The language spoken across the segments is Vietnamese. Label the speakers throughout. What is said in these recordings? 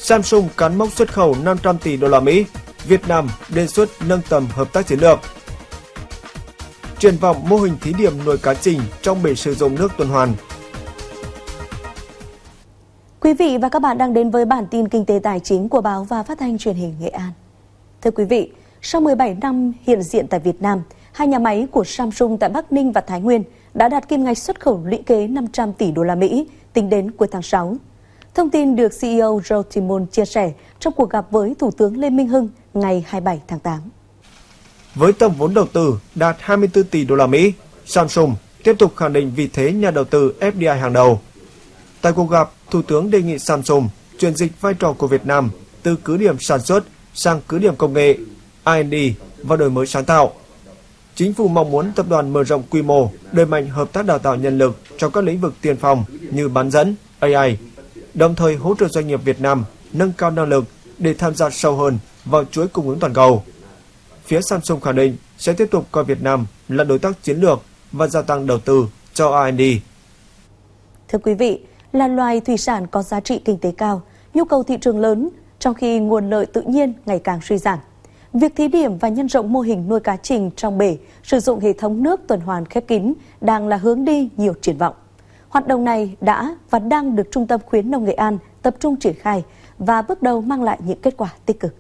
Speaker 1: Samsung cán mốc xuất khẩu 500 tỷ đô la Mỹ. Việt Nam đề xuất nâng tầm hợp tác chiến lược. Triển vọng mô hình thí điểm nuôi cá trình trong bể sử dụng nước tuần hoàn.
Speaker 2: Quý vị và các bạn đang đến với bản tin kinh tế tài chính của Báo và Phát thanh Truyền hình Nghệ An. Thưa quý vị, sau 17 năm hiện diện tại Việt Nam, hai nhà máy của Samsung tại Bắc Ninh và Thái Nguyên đã đạt kim ngạch xuất khẩu lũy kế 500 tỷ đô la Mỹ tính đến cuối tháng 6. Thông tin được CEO Joe Timon chia sẻ trong cuộc gặp với Thủ tướng Lê Minh Hưng ngày 27 tháng 8.
Speaker 1: Với tổng vốn đầu tư đạt 24 tỷ đô la Mỹ, Samsung tiếp tục khẳng định vị thế nhà đầu tư FDI hàng đầu. Tại cuộc gặp, Thủ tướng đề nghị Samsung chuyển dịch vai trò của Việt Nam từ cứ điểm sản xuất sang cứ điểm công nghệ, R&D và đổi mới sáng tạo. Chính phủ mong muốn tập đoàn mở rộng quy mô, đẩy mạnh hợp tác đào tạo nhân lực trong các lĩnh vực tiên phong như bán dẫn, AI, đồng thời hỗ trợ doanh nghiệp Việt Nam nâng cao năng lực để tham gia sâu hơn vào chuỗi cung ứng toàn cầu. Phía Samsung khẳng định sẽ tiếp tục coi Việt Nam là đối tác chiến lược và gia tăng đầu tư cho R&D.
Speaker 2: Thưa quý vị, là loài thủy sản có giá trị kinh tế cao, nhu cầu thị trường lớn, trong khi nguồn lợi tự nhiên ngày càng suy giảm. Việc thí điểm và nhân rộng mô hình nuôi cá trình trong bể sử dụng hệ thống nước tuần hoàn khép kín đang là hướng đi nhiều triển vọng. Hoạt động này đã và đang được Trung tâm Khuyến nông Nghệ An tập trung triển khai và bước đầu mang lại những kết quả tích cực.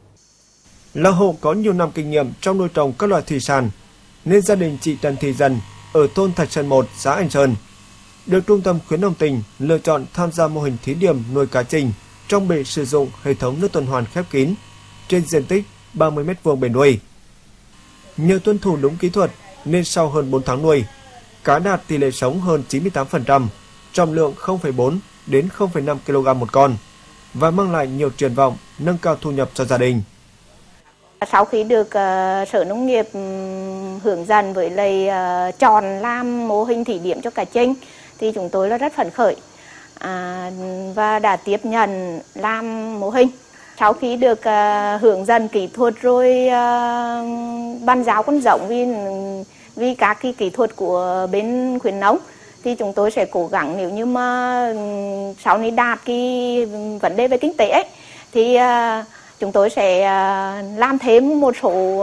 Speaker 1: Là hộ có nhiều năm kinh nghiệm trong nuôi trồng các loài thủy sản, nên gia đình chị Trần Thị Dân ở thôn Thạch Sơn 1, xã Anh Sơn được Trung tâm Khuyến nông tỉnh lựa chọn tham gia mô hình thí điểm nuôi cá trình trong bể sử dụng hệ thống nước tuần hoàn khép kín trên diện tích 30 m2 bể nuôi. Nhờ tuân thủ đúng kỹ thuật nên sau hơn 4 tháng nuôi, cá đạt tỷ lệ sống hơn 98%, trọng lượng 0,4 đến 0,5 kg một con và mang lại nhiều triển vọng nâng cao thu nhập cho gia đình.
Speaker 3: Sau khi được Sở Nông nghiệp hướng dẫn với lại chọn làm mô hình thí điểm cho cá trình thì chúng tôi là rất phấn khởi và đã tiếp nhận làm mô hình. Sau khi được hướng dẫn kỹ thuật rồi ban giáo con giống vì các cái kỹ thuật của bên khuyến nông thì chúng tôi sẽ cố gắng, nếu như mà sau này đạt cái vấn đề về kinh tế ấy, thì chúng tôi sẽ làm thêm một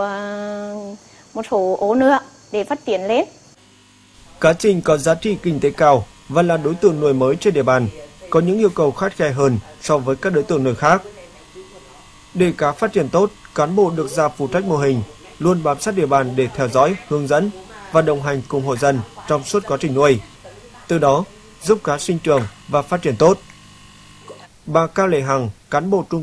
Speaker 3: số ổ nữa để phát triển lên.
Speaker 1: Cá trình có giá trị kinh tế cao và là đối tượng nuôi mới trên địa bàn, có những yêu cầu khắt khe hơn so với các đối tượng nuôi khác. Để cá phát triển tốt, cán bộ được giao phụ trách mô hình luôn bám sát địa bàn để theo dõi, hướng dẫn và đồng hành cùng hộ dân trong suốt quá trình nuôi. Từ đó, giúp cá sinh trưởng và phát triển tốt. Bà Cao Lệ Hằng, cán bộ Trung